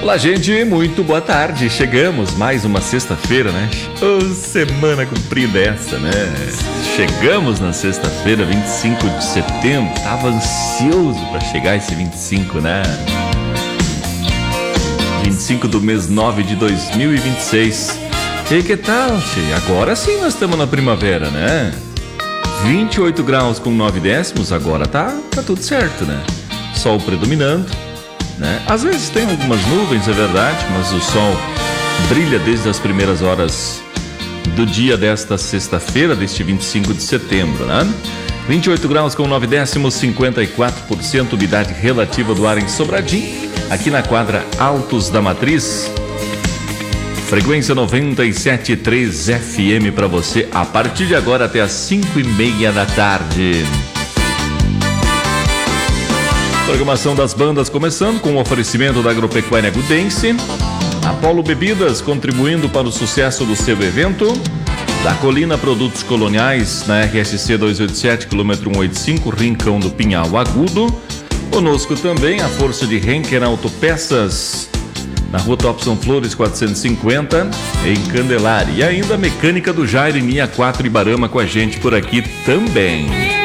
Olá, gente, muito boa tarde. Chegamos mais uma sexta-feira, né? Oh, semana comprida essa, né? Chegamos na sexta-feira, 25 de setembro. Tava ansioso pra chegar esse 25, né? 25 do mês 9 de 2026. E que tal, che? Agora sim nós estamos na primavera, né? 28 graus com 9 décimos, agora tá tudo certo, né? Sol predominando, né? Às vezes tem algumas nuvens, é verdade, mas o sol brilha desde as primeiras horas do dia desta sexta-feira, deste 25 de setembro, né? 28 graus com 9 décimos, 54% umidade relativa do ar em Sobradinho, aqui na quadra Altos da Matriz. Frequência 97.3 FM para você, a partir de agora até as 5:30 da tarde. Programação das bandas começando com o oferecimento da Agropecuária Agudense, Apolo Bebidas contribuindo para o sucesso do seu evento, da Colina Produtos Coloniais na RSC 287, quilômetro 185, Rincão do Pinhal Agudo. Conosco também a força de Henker Autopeças, na rua Topson Flores 450, em Candelária. E ainda a mecânica do Jairo Nia 4 Ibarama com a gente por aqui também.